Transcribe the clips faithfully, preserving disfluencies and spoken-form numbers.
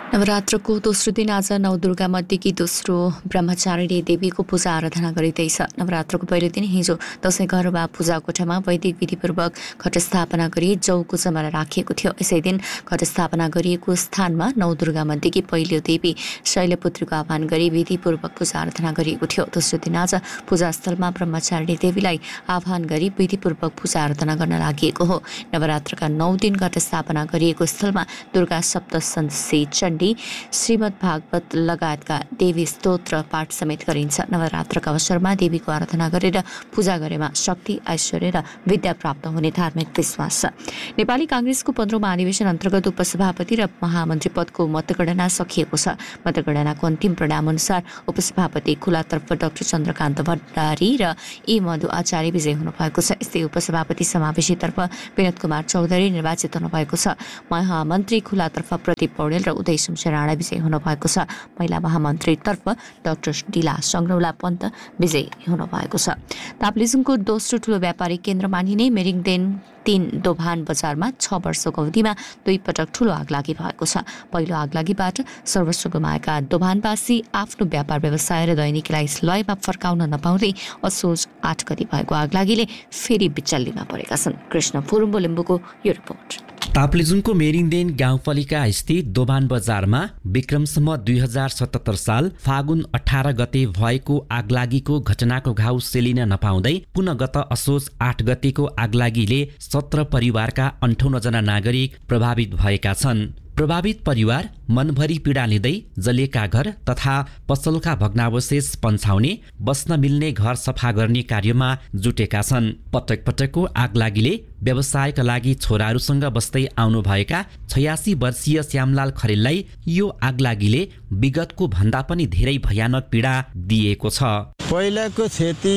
नवरात्रको दोस्रो दिन आज नवदुर्गा मध्येकी दोस्रो ब्रह्मचारिणी देवीको पूजा आराधना गरिँदैछ। नवरात्रको पहिलो दिन हिजो दशैं घर वा पूजा कोठामा वैदिक विधिपूर्वक घट स्थापना गरी जौको जमरा राखिएको थियो। यसै दिन घट स्थापना गरिएको स्थानमा नवदुर्गा मध्येकी पहिलो देवी शैलपुत्रीको आह्वान गरी विधिपूर्वक पूजा आराधना गरिएको थियो। दोस्रो दिन आज पूजास्थलमा ब्रह्मचारिणी देवीलाई आह्वान गरी विधिपूर्वक पूजा आराधना गर्न लागि हो। नवरात्रका नौ दिन घट स्थापना गरिएको स्थलमा दुर्गा सप्तशती चण्डी श्रीमद् भागवत लगायतका देवी स्तोत्र पाठ समेत गरिन्छ। नवरात्रका अवसरमा देवीको आराधना गरेर पूजा गरेमा शक्ति, ऐश्वर्य र विद्या प्राप्त हुने धार्मिक विश्वास छ। नेपाली कांग्रेसको पन्ध्रौं महाधिवेशन अन्तर्गत उपसभापति र महामन्त्री पदको मतगणना सकिएको छ। मतगणनाको अन्तिम परिणाम अनुसार उपसभापति खुलातर्फ डाक्टर चन्द्रकान्त भण्डारी र ई मधु आचार्य विजयी हुनुभएको छ। यस्तै उपसभापति समावेशीतर्फ विनोद कुमार चौधरी निर्वाचित हुनुभएको छ। महामन्त्री खुलातर्फ प्रदीप पौडेल र उदय राणा विजयी हुनुभएको छ। महिला महामन्त्रीतर्फ डाक्टर डिला संग्रौला पन्त विजयी हुनुभएको छ। ताप्लेजुङको दोस्रो ठूलो व्यापारिक केन्द्र मानिने मेरिङदेन तीन दोभान बजारमा छ वर्षको अवधिमा दुई पटक ठूलो आगलागी भएको छ। पहिलो आगलागीबाट सर्वस्व गुमाएका दोभानवासी आफ्नो व्यापार व्यवसाय र दैनिकीलाई लयमा फर्काउन नपाउँदै असोज आठ गति भएको आगलागीले फेरि बिचल्लीमा परेका छन्। कृष्ण फुरुम्बो लिम्बुको यो रिपोर्ट। ताप्लेजुङको मेरिङदेन गाउँपालिका स्थित दोभान बजारमा विक्रमसम्म दुई हजार सतहत्तर साल फागुन अठार गते भएको आगलागीको घटनाको घाउ सेलिन नपाउँदै पुनः गत असोज आठ गतेको आगलागीले सत्र परिवारका अन्ठाउन्न जना नागरिक प्रभावित भएका छन्। प्रभावित परिवार मनभरि पीडा लिँदै जलेका घर तथा पसलका भग्नावशेष पन्छाउने, बस्न मिल्ने घर सफा गर्ने कार्यमा जुटेका छन्। पटक पटकको आगलागीले व्यवसायका लागि छोराहरूसँग बस्दै आउनुभएका छयासी वर्षीय श्यामलाल खरेललाई यो आगलागीले विगतको भन्दा पनि धेरै भयानक पीडा दिएको छ। पहिलाको क्षति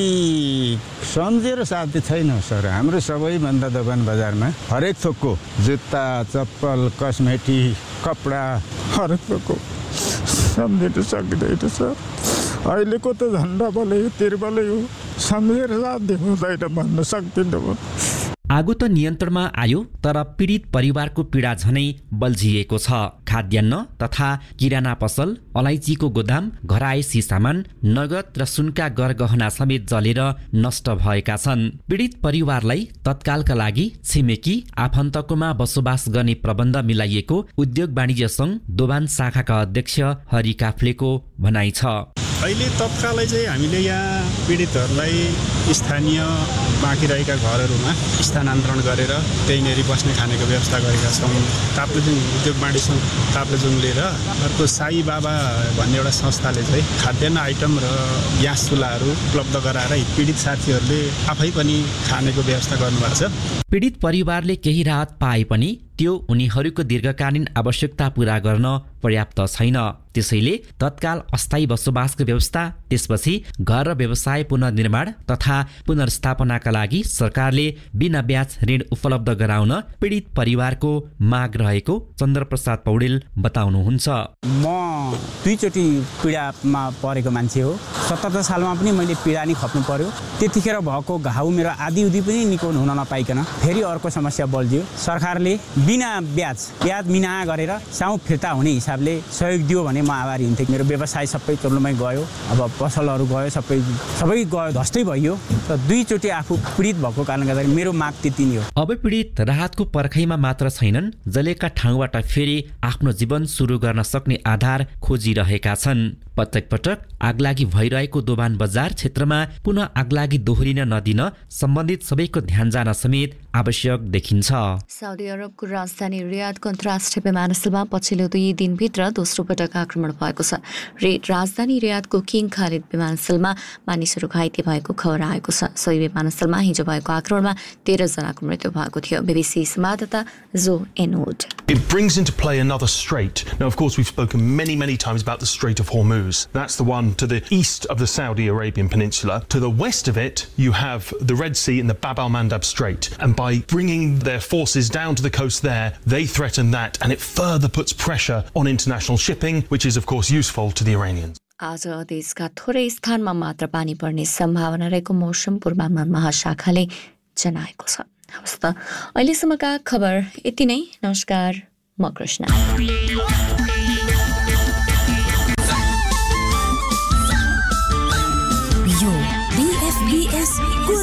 सम्झेर साध्य छैन सर। हाम्रो सबैभन्दा दोकान बजारमा हरेक थोकको जुत्ता, चप्पल, कस्मेटिक, कपडा हरेक थोकको सम्झिन सकिँदैन सर। अहिलेको त झन्डा बलै तिरबलै हो, सम्झेर साध्य हुँदैन भन्न सक्दिनँ। आगो त नियन्त्रणमा आयो, तर पीडित परिवारको पीडा झनै बल्झिएको छ। खाद्यान्न तथा किराना पसल, अलैँचीको गोदाम, घरायसी सामान, नगद र सुनका गरगहना समेत जलेर नष्ट भएका छन्। पीडित परिवारलाई तत्कालका लागि छिमेकी आफन्तकोमा बसोबास गर्ने प्रबन्ध मिलाइएको उद्योग वाणिज्य सङ्घ दोभान शाखाका अध्यक्ष हरि काफ्लेको भनाइ छ। अहिले तत्कालै चाहिँ हामीले यहाँ पीडितहरूलाई स्थानीय बाँकी रहेका घरहरूमा स्थानान्तरण गरेर त्यहीँनिर बस्ने खानेको व्यवस्था गरेका छौँ। ताप्लेजुङ उद्योग वाणिज्य सङ्घ ताप्लेजुङले र अर्को साई बाबा भन्ने एउटा संस्थाले चाहिँ खाद्यान्न आइटम र ग्यास चुल्हाहरू उपलब्ध गराएर पीडित साथीहरूले आफै पनि खानेको व्यवस्था गर्नुभएको छ। पीडित परिवारले केही राहत पाए पनि त्यो उनीहरूको दीर्घकालीन आवश्यकता पूरा गर्न पर्याप्त छैन। त्यसैले तत्काल अस्थायी बसोबासको व्यवस्था, त्यसपछि घर र व्यवसाय पुनर्निर्माण तथा पुनर्स्थापनाका लागि सरकारले बिना ब्याज ऋण उपलब्ध गराउन पीडित परिवारको माग रहेको चन्द्रप्रसाद पौडेल बताउनुहुन्छ। म दुईचोटि पीडामा परेको मान्छे हो। सतहत्तर सालमा पनि मैले पीडा नि खप्नु पर्यो। त्यतिखेर भएको घाउ मेरो आधी उधी पनि निको हुन नपाइकन फेरि अर्को समस्या बल्झ्यो। सरकारले बिना ब्याज ब्याज मिना गरेर साउ फिर्ता हुने हिसाबले सहयोग दियो भने म आभारी हुन्थेँ। मेरो व्यवसाय सबै तोर्लोमै गयो, अब पसलहरू गयो, सबै सबै गयो, धस्तै भइयो। र दुईचोटि आफू पीडित भएको कारणले गर्दा मेरो माग त्यति नै हो। अब पीडित राहतको पर्खाइमा मात्र छैनन्, जलेका ठाउँबाट फेरि आफ्नो जीवन सुरु गर्न सक्ने आधार खोजिरहेका छन्। पटक पटक आगलागी भइरहेको दोभान बजार क्षेत्रमा पुनः आगलागी दोहोरिन नदिन सम्बन्धित सबैको ध्यान जान समेत आवश्यक देखिन्छ। साउदी अरबको राजधानी रियादको अन्तर्राष्ट्रिय विमानस्थलमा पछिल्लो दुई दिनभित्र दोस्रो पटक आक्रमण भएको छ। रे राजधानी रियादको किङ खालिद विमानस्थलमा मानिसहरू घाइते भएको खबर आएको छ। सोही विमानस्थलमा हिजो भएको आक्रमणमा तेह्र जनाको मृत्यु भएको थियो। बीबीसी संवाददाता जो एनवुड। It brings into play another strait. Now, of course, we've spoken many, many times about the Strait of Hormuz. That's the one to the east of the Saudi Arabian Peninsula. To the west of it, you have the Red Sea and the Bab al-Mandab Strait. And by bringing their forces down to the coast there, they threaten that, and it further puts pressure on international shipping, which is, of course, useful to the Iranians. आज देशका थोरै स्थानमा मात्र पानी पर्ने सम्भावना रहेको मौसम पूर्वानुमान महाशाखाले जनाएको छ। हवस् त अहिलेसम्मका खबर यति नै। नमस्कार, म कृष्ण। को